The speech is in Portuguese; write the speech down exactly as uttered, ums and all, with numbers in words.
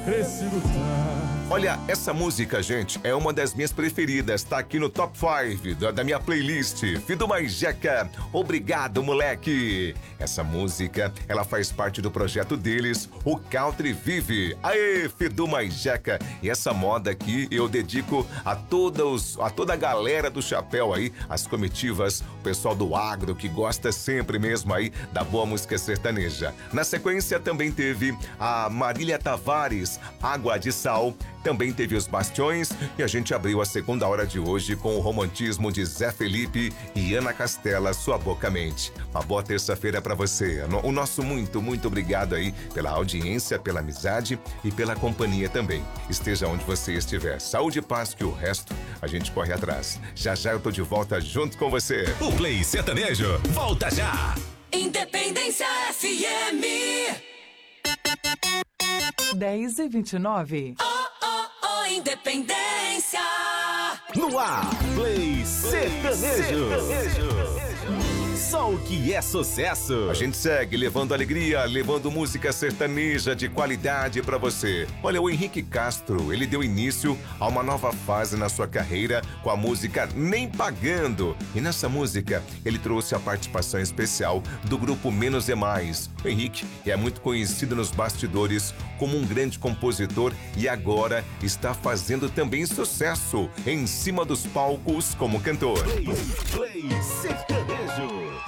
crescido tanto. Olha, essa música, gente, é uma das minhas preferidas. Tá aqui no top cinco da, da minha playlist. Fido Jeca, obrigado, moleque. Essa música, ela faz parte do projeto deles, o Country Vive. Aê, Fido Jeca. E essa moda aqui eu dedico a, todos, a toda a galera do chapéu aí, as comitivas, o pessoal do agro que gosta sempre mesmo aí da boa música sertaneja. Na sequência também teve a Marília Tavares, Água de Sal. Também teve os Bastiões e a gente abriu a segunda hora de hoje com o romantismo de Zé Felipe e Ana Castela, Sua Boca Mente. Uma boa terça-feira para você. O nosso muito, muito obrigado aí pela audiência, pela amizade e pela companhia também. Esteja onde você estiver. Saúde e paz, que o resto a gente corre atrás. Já já eu tô de volta junto com você. O Play Sertanejo volta já. Independência F M. dez e vinte e nove. Oh, oh, oh, Independência. No ar, Play Sertanejo. Só o que é sucesso. A gente segue levando alegria, levando música sertaneja de qualidade pra você. Olha, o Henrique Castro, ele deu início a uma nova fase na sua carreira com a música Nem Pagando. E nessa música, ele trouxe a participação especial do grupo Menos é Mais. O Henrique é muito conhecido nos bastidores como um grande compositor e agora está fazendo também sucesso em cima dos palcos como cantor. Play, Play Sertanejo.